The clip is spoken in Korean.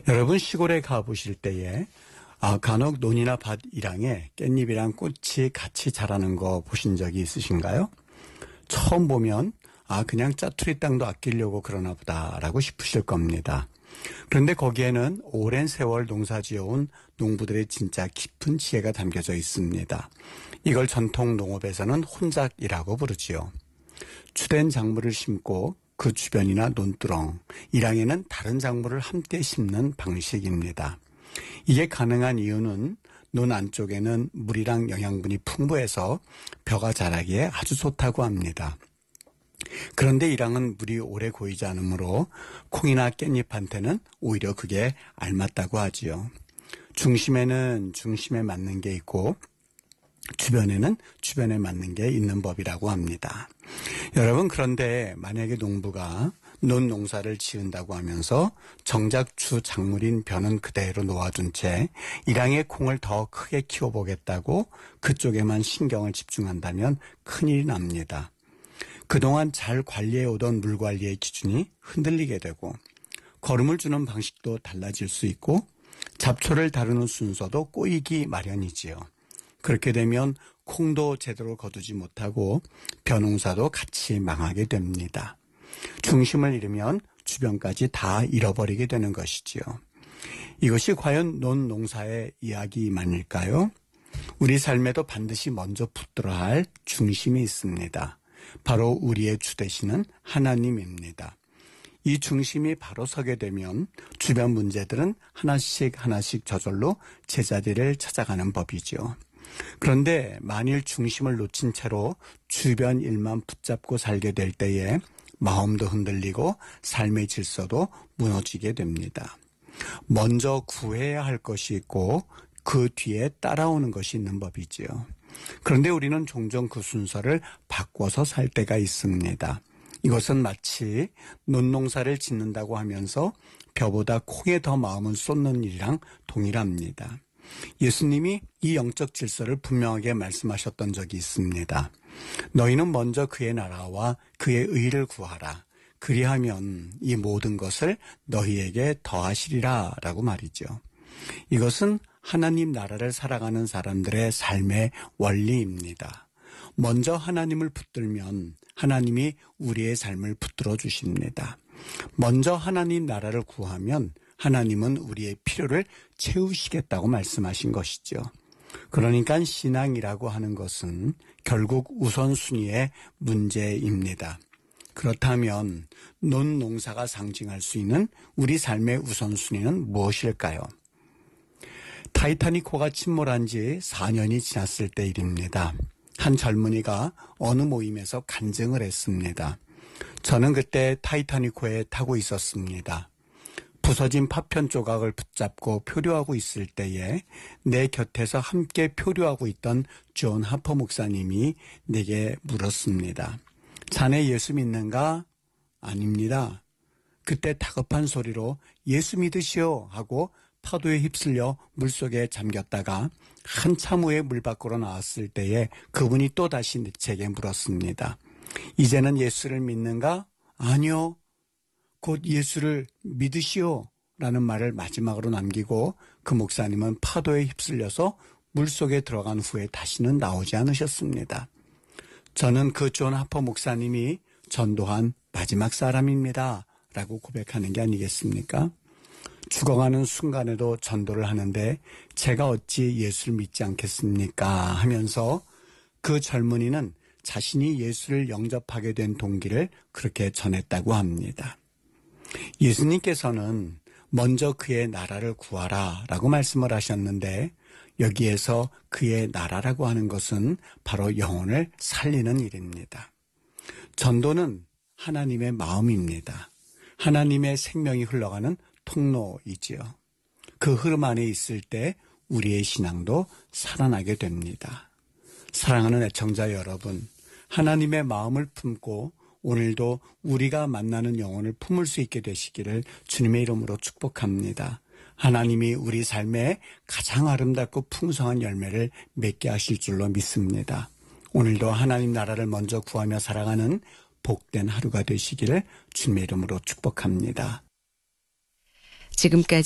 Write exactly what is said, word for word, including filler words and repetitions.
여러분 시골에 가보실 때에 아, 간혹 논이나 밭 일항에 깻잎이랑 꽃이 같이 자라는 거 보신 적이 있으신가요? 처음 보면 아 그냥 짜투리 땅도 아끼려고 그러나 보다라고 싶으실 겁니다. 그런데 거기에는 오랜 세월 농사지어온 농부들의 진짜 깊은 지혜가 담겨져 있습니다. 이걸 전통 농업에서는 혼작이라고 부르지요. 주된 작물을 심고 그 주변이나 논두렁, 일항에는 다른 작물을 함께 심는 방식입니다. 이게 가능한 이유는 논 안쪽에는 물이랑 영양분이 풍부해서 벼가 자라기에 아주 좋다고 합니다. 그런데 일항은 물이 오래 고이지 않으므로 콩이나 깻잎한테는 오히려 그게 알맞다고 하지요. 중심에는 중심에 맞는 게 있고 주변에는 주변에 맞는 게 있는 법이라고 합니다. 여러분, 그런데 만약에 농부가 논 농사를 지은다고 하면서 정작 주 작물인 벼는 그대로 놓아둔 채 일항의 콩을 더 크게 키워보겠다고 그쪽에만 신경을 집중한다면 큰일이 납니다. 그동안 잘 관리해오던 물관리의 기준이 흔들리게 되고 거름을 주는 방식도 달라질 수 있고 잡초를 다루는 순서도 꼬이기 마련이지요. 그렇게 되면 콩도 제대로 거두지 못하고 벼농사도 같이 망하게 됩니다. 중심을 잃으면 주변까지 다 잃어버리게 되는 것이지요. 이것이 과연 논 농사의 이야기만일까요? 우리 삶에도 반드시 먼저 붙들어야 할 중심이 있습니다. 바로 우리의 주 되시는 하나님입니다. 이 중심이 바로 서게 되면 주변 문제들은 하나씩 하나씩 저절로 제자리를 찾아가는 법이죠. 그런데 만일 중심을 놓친 채로 주변 일만 붙잡고 살게 될 때에 마음도 흔들리고 삶의 질서도 무너지게 됩니다. 먼저 구해야 할 것이 있고 그 뒤에 따라오는 것이 있는 법이지요. 그런데 우리는 종종 그 순서를 바꿔서 살 때가 있습니다. 이것은 마치 논농사를 짓는다고 하면서 벼보다 콩에 더 마음을 쏟는 일이랑 동일합니다. 예수님이 이 영적 질서를 분명하게 말씀하셨던 적이 있습니다. 너희는 먼저 그의 나라와 그의 의를 구하라. 그리하면 이 모든 것을 너희에게 더하시리라 라고 말이죠. 이것은 하나님 나라를 살아가는 사람들의 삶의 원리입니다. 먼저 하나님을 붙들면 하나님이 우리의 삶을 붙들어 주십니다. 먼저 하나님 나라를 구하면 하나님은 우리의 필요를 채우시겠다고 말씀하신 것이죠. 그러니까 신앙이라고 하는 것은 결국 우선순위의 문제입니다. 그렇다면 논 농사가 상징할 수 있는 우리 삶의 우선순위는 무엇일까요? 타이타닉호가 침몰한 지 사 년이 지났을 때 일입니다. 한 젊은이가 어느 모임에서 간증을 했습니다. 저는 그때 타이타닉호에 타고 있었습니다. 부서진 파편 조각을 붙잡고 표류하고 있을 때에 내 곁에서 함께 표류하고 있던 존 하퍼 목사님이 내게 물었습니다. 자네 예수 믿는가? 아닙니다. 그때 다급한 소리로 예수 믿으시오 하고 파도에 휩쓸려 물속에 잠겼다가 한참 후에 물 밖으로 나왔을 때에 그분이 또다시 제게 물었습니다. 이제는 예수를 믿는가? 아니요. 곧 예수를 믿으시오 라는 말을 마지막으로 남기고 그 목사님은 파도에 휩쓸려서 물속에 들어간 후에 다시는 나오지 않으셨습니다. 저는 그 존 하퍼 목사님이 전도한 마지막 사람입니다 라고 고백하는 게 아니겠습니까? 죽어가는 순간에도 전도를 하는데 제가 어찌 예수를 믿지 않겠습니까 하면서 그 젊은이는 자신이 예수를 영접하게 된 동기를 그렇게 전했다고 합니다. 예수님께서는 먼저 그의 나라를 구하라 라고 말씀을 하셨는데 여기에서 그의 나라라고 하는 것은 바로 영혼을 살리는 일입니다. 전도는 하나님의 마음입니다. 하나님의 생명이 흘러가는 통로이지요. 그 흐름 안에 있을 때 우리의 신앙도 살아나게 됩니다. 사랑하는 애청자 여러분, 하나님의 마음을 품고 오늘도 우리가 만나는 영혼을 품을 수 있게 되시기를 주님의 이름으로 축복합니다. 하나님이 우리 삶에 가장 아름답고 풍성한 열매를 맺게 하실 줄로 믿습니다. 오늘도 하나님 나라를 먼저 구하며 살아가는 복된 하루가 되시기를 주님의 이름으로 축복합니다. 지금까지